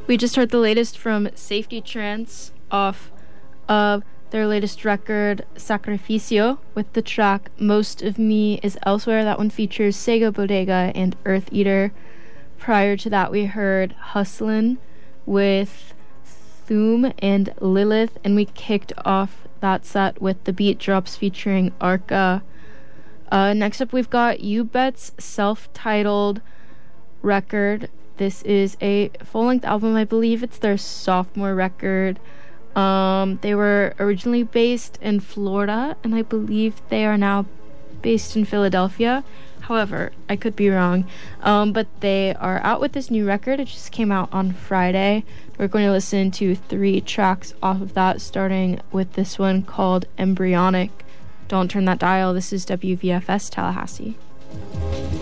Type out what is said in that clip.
We just heard the latest from Safety Trance off of their latest record, Sacrificio, with the track Most of Me Is Elsewhere. That one features Sega Bodega and Earth Eater. Prior to that, we heard Hustlin' with Thume and Lilith, and we kicked off that set with the Beat Drops featuring Arca. Next up, we've got You Bet's self-titled record. This is a full-length album. I believe it's their sophomore record. They were originally based in Florida, and I believe they are now based in Philadelphia. However, I could be wrong. But they are out with this new record. It just came out on Friday. We're going to listen to 3 tracks off of that, starting with this one called Embryonic. Don't turn that dial. This is WVFS Tallahassee.